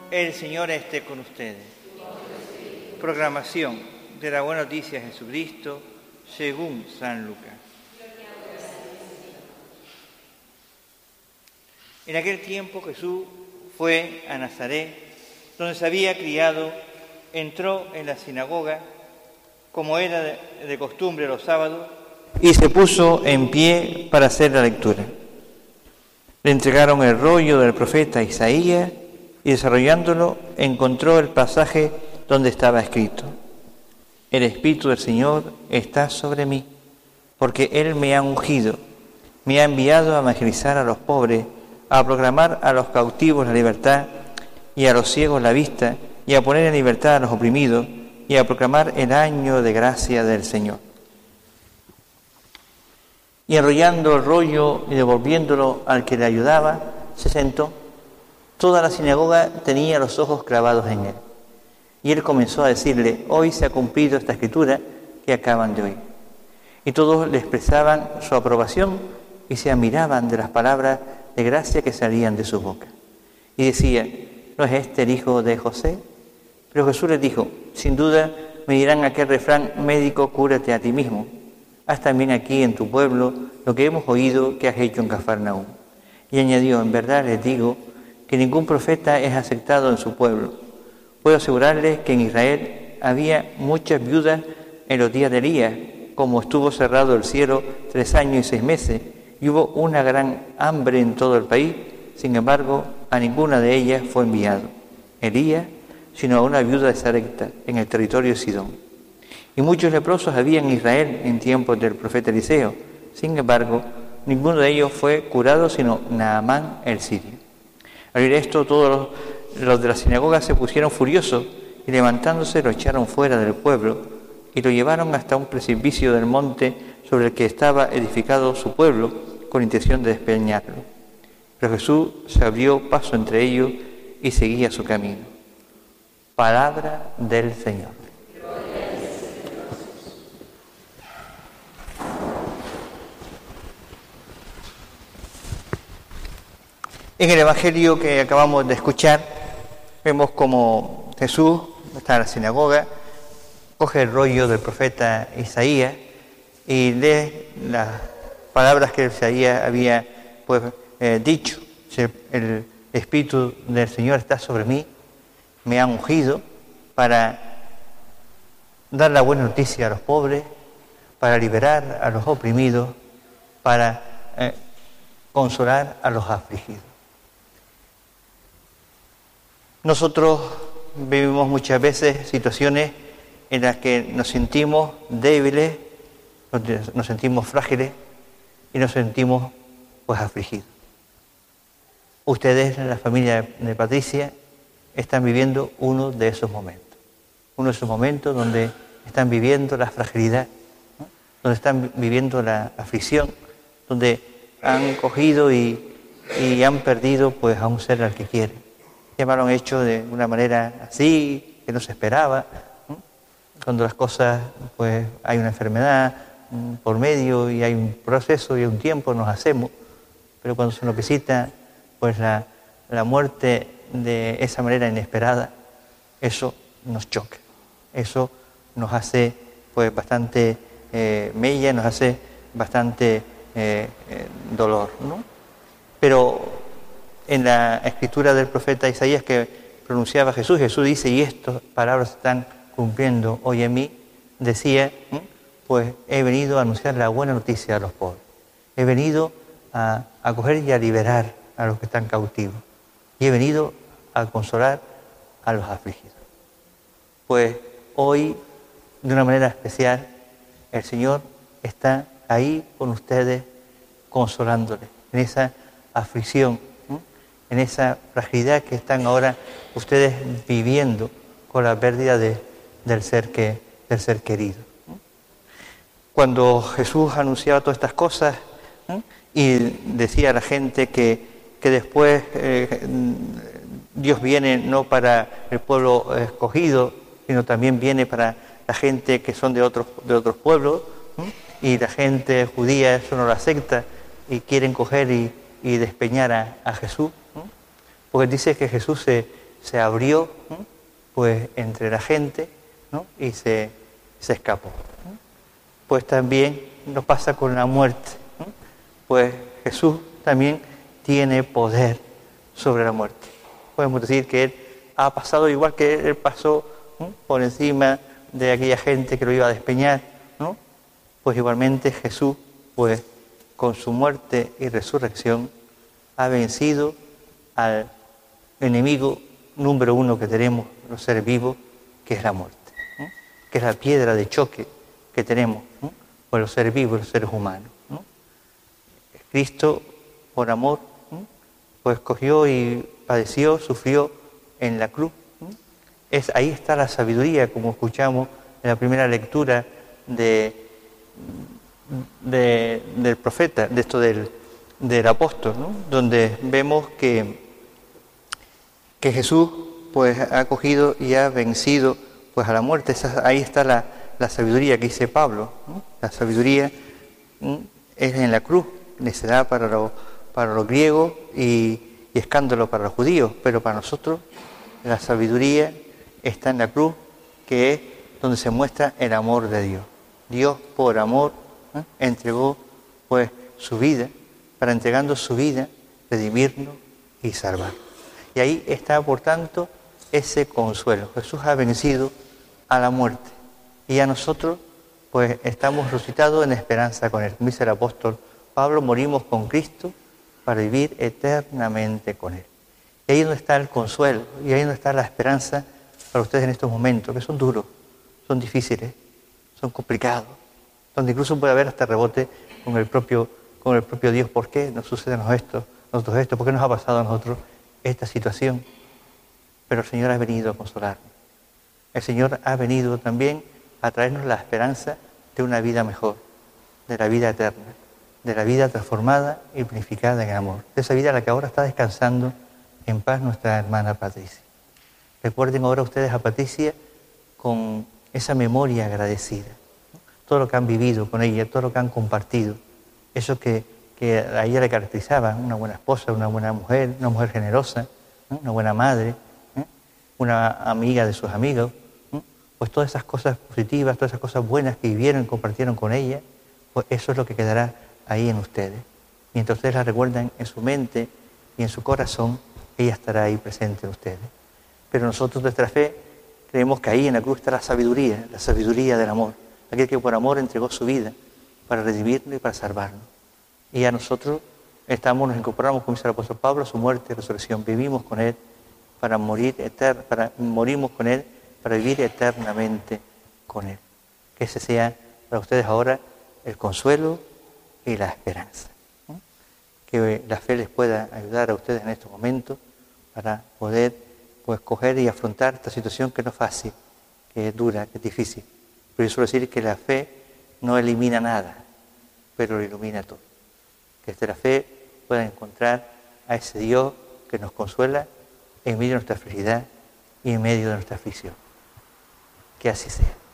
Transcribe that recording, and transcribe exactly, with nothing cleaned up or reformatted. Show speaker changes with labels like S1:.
S1: El Señor esté con ustedes. Proclamación de la buena noticia de Jesucristo según San Lucas. En aquel tiempo Jesús fue a Nazaret, donde se había criado, entró en la sinagoga, como era de costumbre los sábados, y se puso en pie para hacer la lectura. Le entregaron el rollo del profeta Isaías y desarrollándolo encontró el pasaje donde estaba escrito: El Espíritu del Señor está sobre mí, porque Él me ha ungido, me ha enviado a evangelizar a los pobres, a proclamar a los cautivos la libertad y a los ciegos la vista, y a poner en libertad a los oprimidos, y a proclamar el año de gracia del Señor. Y enrollando el rollo y devolviéndolo al que le ayudaba, se sentó. Toda la sinagoga tenía los ojos clavados en él. Y él comenzó a decirle: hoy se ha cumplido esta escritura que acaban de oír. Y todos le expresaban su aprobación y se admiraban de las palabras de gracia que salían de su boca. Y decía: ¿no es este el hijo de José? Pero Jesús les dijo: sin duda me dirán aquel refrán: médico, cúrate a ti mismo. Haz también aquí en tu pueblo lo que hemos oído que has hecho en Cafarnaúm. Y añadió: en verdad les digo que ningún profeta es aceptado en su pueblo. Puedo asegurarles que en Israel había muchas viudas en los días de Elías, como estuvo cerrado el cielo tres años y seis meses, y hubo una gran hambre en todo el país. Sin embargo, a ninguna de ellas fue enviado Elías, sino a una viuda de Sarepta, en el territorio de Sidón. Y muchos leprosos había en Israel en tiempos del profeta Eliseo. Sin embargo, ninguno de ellos fue curado, sino Naamán el sirio. Al oír esto, todos los, los de la sinagoga se pusieron furiosos y levantándose lo echaron fuera del pueblo y lo llevaron hasta un precipicio del monte sobre el que estaba edificado su pueblo, con intención de despeñarlo. Pero Jesús se abrió paso entre ellos y seguía su camino. Palabra del Señor. En el Evangelio que acabamos de escuchar, vemos como Jesús está en la sinagoga, coge el rollo del profeta Isaías y lee las palabras que Isaías había pues, eh, dicho. El Espíritu del Señor está sobre mí, me ha ungido para dar la buena noticia a los pobres, para liberar a los oprimidos, para eh, consolar a los afligidos. Nosotros vivimos muchas veces situaciones en las que nos sentimos débiles, nos sentimos frágiles y nos sentimos pues afligidos. Ustedes, la familia de Patricia, están viviendo uno de esos momentos. Uno de esos momentos donde están viviendo la fragilidad, ¿no? Donde están viviendo la aflicción, donde han cogido y, y han perdido pues a un ser al que quieren. Ya me lo han hecho de una manera así, que no se esperaba, ¿no? Cuando las cosas, pues hay una enfermedad por medio y hay un proceso y un tiempo, nos hacemos, pero cuando se nos visita pues la, la muerte de esa manera inesperada, eso nos choca, eso nos hace pues bastante eh, mella, nos hace bastante eh, eh, dolor, ¿no? Pero en la escritura del profeta Isaías que pronunciaba Jesús, Jesús dice: y estas palabras se están cumpliendo hoy en mí, decía, pues he venido a anunciar la buena noticia a los pobres, he venido a acoger y a liberar a los que están cautivos, y he venido a consolar a los afligidos. Pues hoy, de una manera especial, el Señor está ahí con ustedes, consolándoles en esa aflicción, en esa fragilidad que están ahora ustedes viviendo con la pérdida de, del, ser que, del ser querido. Cuando Jesús anunciaba todas estas cosas, ¿eh? y decía a la gente que, que después eh, Dios viene no para el pueblo escogido, sino también viene para la gente que son de otros, de otros pueblos, ¿eh? y la gente judía eso no lo acepta y quieren coger y, y despeñar a, a Jesús. Porque dice que Jesús se, se abrió, ¿no?, pues entre la gente, ¿no?, y se, se escapó, ¿no? Pues también nos pasa con la muerte, ¿no? Pues Jesús también tiene poder sobre la muerte. Podemos decir que Él ha pasado igual que Él pasó, ¿no?, por encima de aquella gente que lo iba a despeñar, ¿no? Pues igualmente Jesús, pues con su muerte y resurrección, ha vencido al enemigo número uno que tenemos los seres vivos, que es la muerte, ¿no?, que es la piedra de choque que tenemos, ¿no?, por los seres vivos, los seres humanos, ¿no? Cristo, por amor, ¿no?, pues cogió y padeció, sufrió en la cruz, ¿no? Es, ahí está la sabiduría, como escuchamos en la primera lectura de, de, del profeta, de esto del, del apóstol, ¿no?, donde vemos que, que Jesús pues ha cogido y ha vencido pues a la muerte. Esa, ahí está la, la sabiduría que dice Pablo, ¿no? La sabiduría, ¿no?, es en la cruz, necedad para los, para los griegos y, y escándalo para los judíos, pero para nosotros la sabiduría está en la cruz, que es donde se muestra el amor de Dios. Dios, por amor, ¿eh?, entregó pues su vida, para entregando su vida, redimirnos y salvar. Y ahí está, por tanto, ese consuelo. Jesús ha vencido a la muerte y a nosotros pues estamos resucitados en esperanza con Él. Como dice el apóstol Pablo, morimos con Cristo para vivir eternamente con Él. Y ahí es donde está el consuelo, y ahí es donde está la esperanza para ustedes en estos momentos, que son duros, son difíciles, son complicados, donde incluso puede haber hasta rebote con el propio, con el propio Dios. ¿Por qué nos sucede a esto, nosotros esto? ¿Por qué nos ha pasado a nosotros esta situación? Pero el Señor ha venido a consolarnos. El Señor ha venido también a traernos la esperanza de una vida mejor, de la vida eterna, de la vida transformada y planificada en amor, de esa vida en la que ahora está descansando en paz nuestra hermana Patricia. Recuerden ahora ustedes a Patricia con esa memoria agradecida, ¿no?, todo lo que han vivido con ella, todo lo que han compartido, eso que, que a ella le caracterizaba, una buena esposa, una buena mujer, una mujer generosa, ¿no?, una buena madre, ¿eh?, una amiga de sus amigos, ¿no?, pues todas esas cosas positivas, todas esas cosas buenas que vivieron y compartieron con ella, pues eso es lo que quedará ahí en ustedes. Mientras ustedes la recuerdan en su mente y en su corazón, ella estará ahí presente en ustedes. Pero nosotros, nuestra fe, creemos que ahí en la cruz está la sabiduría, la sabiduría del amor, aquel que por amor entregó su vida para redimirnos y para salvarnos. Y a nosotros estamos, nos incorporamos, como dice el apóstol Pablo, a su muerte y resurrección. Vivimos con Él para morir eterna, para morimos con Él para vivir eternamente con Él. Que ese sea para ustedes ahora el consuelo y la esperanza, ¿no? Que la fe les pueda ayudar a ustedes en estos momentos para poder pues coger y afrontar esta situación que no es fácil, que es dura, que es difícil. Pero yo suelo decir que la fe no elimina nada, pero lo ilumina todo. Que desde la fe puedan encontrar a ese Dios que nos consuela en medio de nuestra felicidad y en medio de nuestra aflicción. Que así sea.